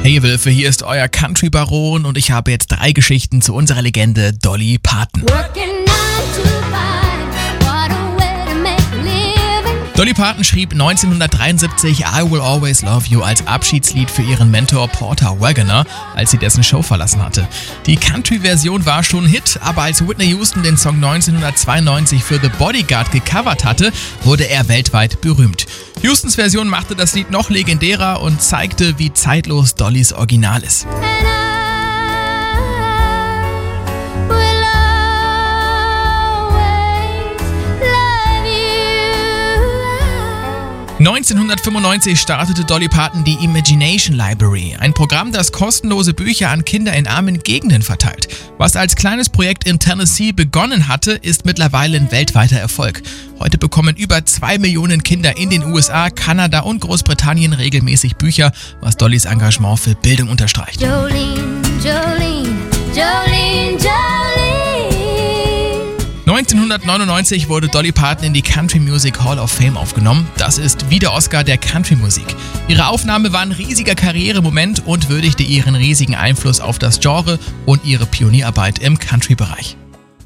Hey Wölfe, hier ist euer Country Baron und ich habe jetzt 3 Geschichten zu unserer Legende Dolly Parton. Dolly Parton schrieb 1973 I Will Always Love You als Abschiedslied für ihren Mentor Porter Wagoner, als sie dessen Show verlassen hatte. Die Country-Version war schon ein Hit, aber als Whitney Houston den Song 1992 für The Bodyguard gecovert hatte, wurde er weltweit berühmt. Houstons Version machte das Lied noch legendärer und zeigte, wie zeitlos Dollys Original ist. 1995 startete Dolly Parton die Imagination Library, ein Programm, das kostenlose Bücher an Kinder in armen Gegenden verteilt. Was als kleines Projekt in Tennessee begonnen hatte, ist mittlerweile ein weltweiter Erfolg. Heute bekommen über 2 Millionen Kinder in den USA, Kanada und Großbritannien regelmäßig Bücher, was Dollys Engagement für Bildung unterstreicht. Jolene, Jolene, Jolene, Jolene. 1999 wurde Dolly Parton in die Country Music Hall of Fame aufgenommen. Das ist wie der Oscar der Country-Musik. Ihre Aufnahme war ein riesiger Karrieremoment und würdigte ihren riesigen Einfluss auf das Genre und ihre Pionierarbeit im Country-Bereich.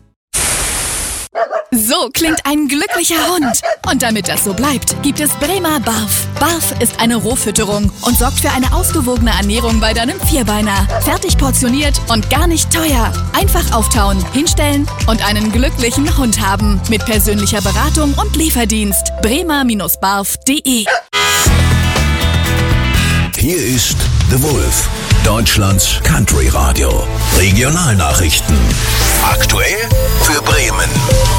So klingt ein glücklicher Hund. Und damit das so bleibt, gibt es Bremer Barf. Barf ist eine Rohfütterung und sorgt für eine ausgewogene Ernährung bei deinem Vierbeiner. Fertig portioniert und gar nicht teuer. Einfach auftauen, hinstellen und einen glücklichen Hund haben. Mit persönlicher Beratung und Lieferdienst. bremer-barf.de. Hier ist The Wolf, Deutschlands Country Radio. Regionalnachrichten. Aktuell für Bremen.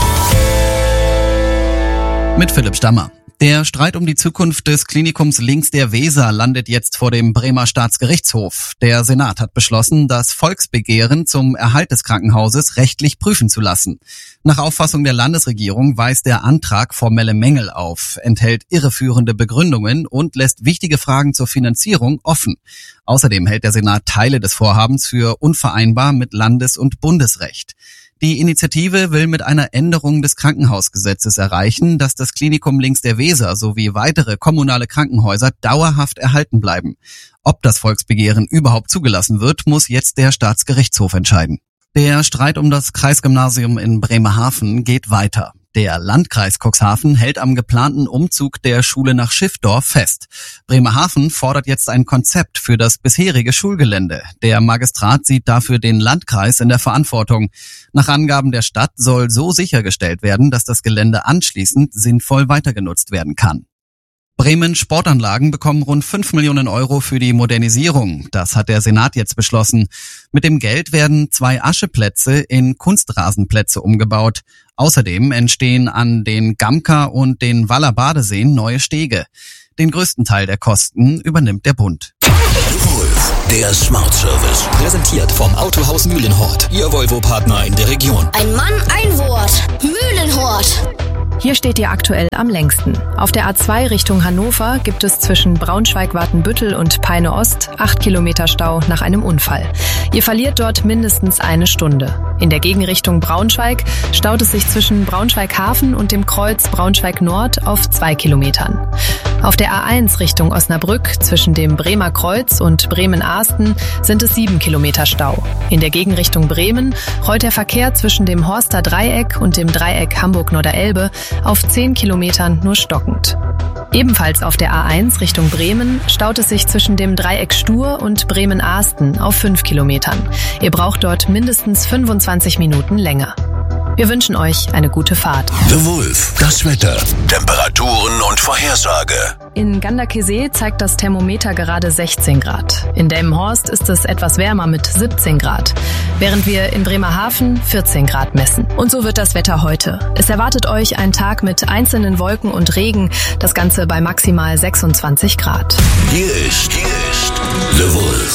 Mit Philipp Stammer. Der Streit um die Zukunft des Klinikums links der Weser landet jetzt vor dem Bremer Staatsgerichtshof. Der Senat hat beschlossen, das Volksbegehren zum Erhalt des Krankenhauses rechtlich prüfen zu lassen. Nach Auffassung der Landesregierung weist der Antrag formelle Mängel auf, enthält irreführende Begründungen und lässt wichtige Fragen zur Finanzierung offen. Außerdem hält der Senat Teile des Vorhabens für unvereinbar mit Landes- und Bundesrecht. Die Initiative will mit einer Änderung des Krankenhausgesetzes erreichen, dass das Klinikum links der Weser sowie weitere kommunale Krankenhäuser dauerhaft erhalten bleiben. Ob das Volksbegehren überhaupt zugelassen wird, muss jetzt der Staatsgerichtshof entscheiden. Der Streit um das Kreisgymnasium in Bremerhaven geht weiter. Der Landkreis Cuxhaven hält am geplanten Umzug der Schule nach Schiffdorf fest. Bremerhaven fordert jetzt ein Konzept für das bisherige Schulgelände. Der Magistrat sieht dafür den Landkreis in der Verantwortung. Nach Angaben der Stadt soll so sichergestellt werden, dass das Gelände anschließend sinnvoll weitergenutzt werden kann. Bremen Sportanlagen bekommen rund 5 Millionen Euro für die Modernisierung. Das hat der Senat jetzt beschlossen. Mit dem Geld werden 2 Ascheplätze in Kunstrasenplätze umgebaut. Außerdem entstehen an den Gamka und den Waller Badeseen neue Stege. Den größten Teil der Kosten übernimmt der Bund. Wolf, der Smart Service. Präsentiert vom Autohaus Mühlenhort, Ihr Volvo-Partner in der Region. Ein Mann, ein Wort. Mühlenhort. Hier steht ihr aktuell am längsten. Auf der A2 Richtung Hannover gibt es zwischen Braunschweig-Watenbüttel und Peine-Ost 8 Kilometer Stau nach einem Unfall. Ihr verliert dort mindestens eine Stunde. In der Gegenrichtung Braunschweig staut es sich zwischen Braunschweig-Hafen und dem Kreuz Braunschweig-Nord auf 2 Kilometern. Auf der A1 Richtung Osnabrück zwischen dem Bremer Kreuz und Bremen-Ahsten sind es 7 Kilometer Stau. In der Gegenrichtung Bremen rollt der Verkehr zwischen dem Horster Dreieck und dem Dreieck Hamburg-Norderelbe auf 10 Kilometern nur stockend. Ebenfalls auf der A1 Richtung Bremen staut es sich zwischen dem Dreieck Stur und Bremen-Ahsten auf 5 Kilometern. Ihr braucht dort mindestens 25 Minuten länger. Wir wünschen euch eine gute Fahrt. The Wolf, das Wetter, Temperaturen und Vorhersage. In Ganderkesee zeigt das Thermometer gerade 16 Grad. In Delmenhorst ist es etwas wärmer mit 17 Grad, während wir in Bremerhaven 14 Grad messen. Und so wird das Wetter heute. Es erwartet euch ein Tag mit einzelnen Wolken und Regen, das Ganze bei maximal 26 Grad. Hier ist The Wolf.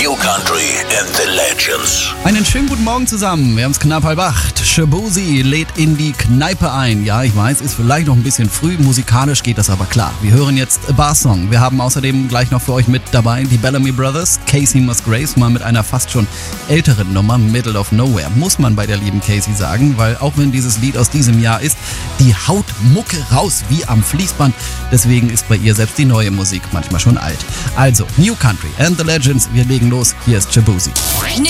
New Country and the Legends. Einen schönen guten Morgen zusammen. Wir haben es knapp 7:30. Shaboozey lädt in die Kneipe ein. Ja, ich weiß, ist vielleicht noch ein bisschen früh. Musikalisch geht das aber klar. Wir hören jetzt A Bar Song. Wir haben außerdem gleich noch für euch mit dabei die Bellamy Brothers, Casey Musgraves, mal mit einer fast schon älteren Nummer, Middle of Nowhere. Muss man bei der lieben Casey sagen, weil auch wenn dieses Lied aus diesem Jahr ist, die haut Mucke raus wie am Fließband. Deswegen ist bei ihr selbst die neue Musik manchmal schon alt. Also, New Country and the Legends. Wir legen los. Hier ist Shaboozey. New